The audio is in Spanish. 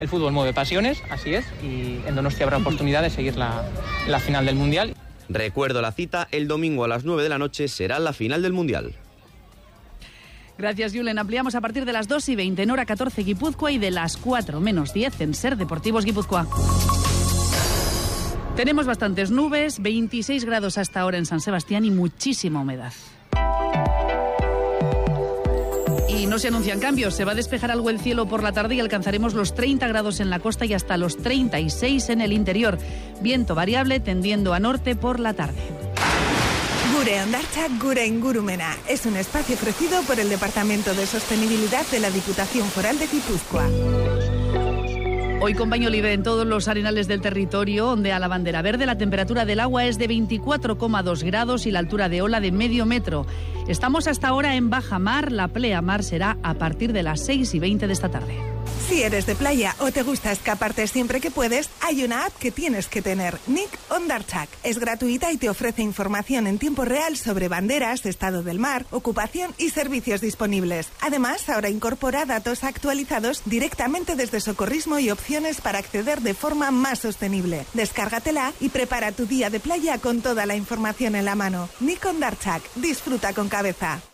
El fútbol mueve pasiones, así es, y en Donostia habrá oportunidad de seguir la final del Mundial. Recuerdo la cita, el domingo a las 9 de la noche será la final del Mundial. Gracias, Julen. Ampliamos a partir de las 2:20 en hora 14 Guipúzcoa y de las 4 menos 10 en Ser Deportivos Guipúzcoa. Tenemos bastantes nubes, 26 grados hasta ahora en San Sebastián y muchísima humedad. Y no se anuncian cambios, se va a despejar algo el cielo por la tarde y alcanzaremos los 30 grados en la costa y hasta los 36 en el interior. Viento variable tendiendo a norte por la tarde. Gure Hondartzak Gure Ingurumena es un espacio ofrecido por el Departamento de Sostenibilidad de la Diputación Foral de Guipúzcoa. Hoy con baño libre en todos los arenales del territorio, ondea la bandera verde, la temperatura del agua es de 24,2 grados y la altura de ola de medio metro. Estamos hasta ahora en baja mar, la pleamar será a partir de las 6:20 de esta tarde. Si eres de playa o te gusta escaparte siempre que puedes, hay una app que tienes que tener, Nik Hondartzak. Es gratuita y te ofrece información en tiempo real sobre banderas, estado del mar, ocupación y servicios disponibles. Además, ahora incorpora datos actualizados directamente desde Socorrismo y opciones para acceder de forma más sostenible. Descárgatela y prepara tu día de playa con toda la información en la mano. Nik Hondartzak, disfruta con cabeza.